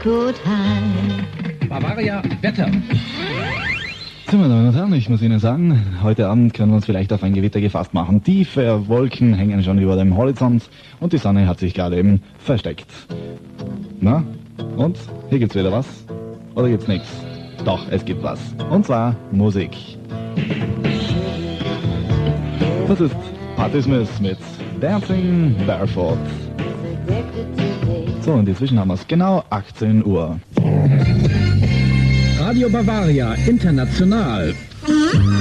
cool time. Bavaria Wetter. So, meine Damen und Herren, ich muss Ihnen sagen, heute Abend können wir uns vielleicht auf ein Gewitter gefasst machen. Tiefe Wolken hängen schon über dem Horizont und die Sonne hat sich gerade eben versteckt. Na, und? Hier gibt's wieder was? Oder gibt's nichts? Doch, es gibt was. Und zwar Musik. Das ist Patti Smith mit Dancing Barefoot. So, und inzwischen haben wir es genau 18 Uhr. Radio Bavaria International.